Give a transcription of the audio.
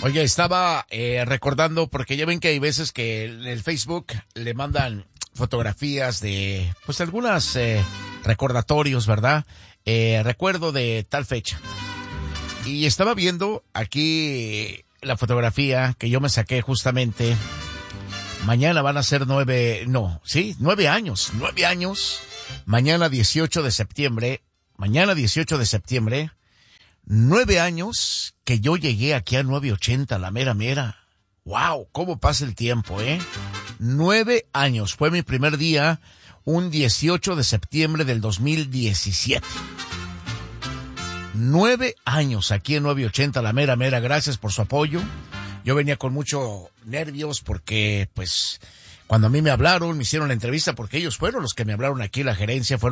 Oye, estaba recordando, porque ya ven que hay veces que en el Facebook le mandan fotografías de, pues algunas recordatorios, ¿verdad? Recuerdo de tal fecha. Y estaba viendo aquí la fotografía que yo me saqué justamente. Mañana van a ser 9 años. Mañana 18 de septiembre. 9 años que yo llegué aquí a 980, la mera. ¡Wow! ¿Cómo pasa el tiempo, 9 años. Fue mi primer día, un 18 de septiembre del 2017. 9 años aquí en 980, la mera. Gracias por su apoyo. Yo venía con mucho nervios porque, pues, cuando a mí me hablaron, me hicieron la entrevista, porque ellos fueron los que me hablaron aquí, la gerencia, fueron